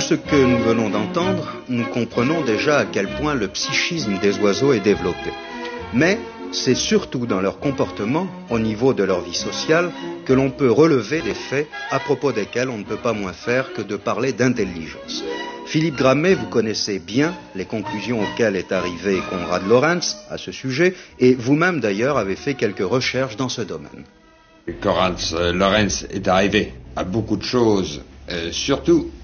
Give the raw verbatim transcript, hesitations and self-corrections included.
ce que nous venons d'entendre, nous comprenons déjà à quel point le psychisme des oiseaux est développé. Mais c'est surtout dans leur comportement, au niveau de leur vie sociale, que l'on peut relever des faits à propos desquels on ne peut pas moins faire que de parler d'intelligence. Philippe Grammet, vous connaissez bien les conclusions auxquelles est arrivé Konrad Lorenz à ce sujet, et vous-même d'ailleurs avez fait quelques recherches dans ce domaine. Konrad Lorenz est arrivé à beaucoup de choses, euh, surtout